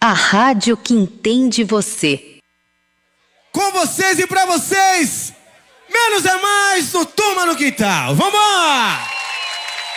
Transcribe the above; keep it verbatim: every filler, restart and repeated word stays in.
A rádio que entende você. Com vocês e pra vocês, Menos é Mais no Turma no Quintal. Vamos!